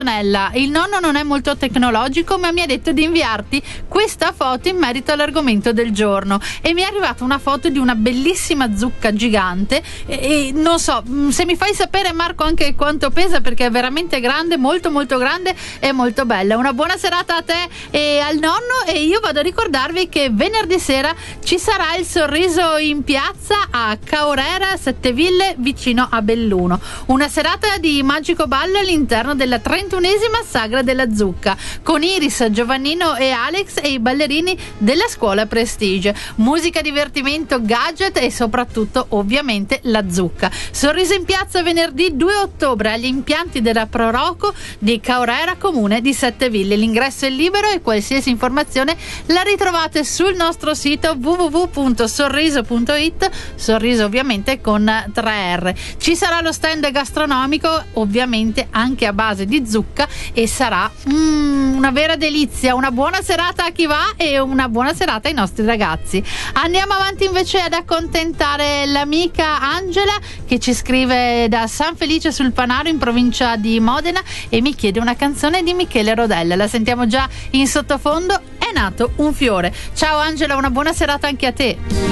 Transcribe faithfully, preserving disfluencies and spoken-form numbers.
Il nonno non è molto tecnologico, ma mi ha detto di inviarti questa foto in merito all'argomento del giorno, e mi è arrivata una foto di una bellissima zucca gigante e, e non so se mi fai sapere, Marco, anche quanto pesa, perché è veramente grande, molto molto grande e molto bella. Una buona serata a te e al nonno, e io vado a ricordarvi che venerdì sera ci sarà il Sorriso in piazza a Caorera Sette Ville, vicino a Belluno, una serata di magico ballo all'interno della trentunesima Sagra della Zucca, con Iris, Giovannino e Alex e i ballerini della scuola Prestige. Musica, divertimento, gadget e soprattutto ovviamente la zucca. Sorriso in piazza venerdì due ottobre agli impianti della Proroco di Caorera, comune di Sette Ville. L'ingresso è libero e qualsiasi informazione la ritrovate sul nostro sito w w w punto sorriso punto i t, sorriso ovviamente con tre R. Ci sarà lo stand gastronomico, ovviamente anche a base di zucca, e sarà mm, una vera delizia. Una buona serata a chi va e una buona serata ai nostri ragazzi. Andiamo avanti invece ad accontentare l'amica Angela, che ci scrive da San Felice sul Panaro, in provincia di Modena, e mi chiede una canzone di Michele Rodella. La sentiamo già in sottofondo, È nato un fiore. Ciao Angela, una buona serata anche a te.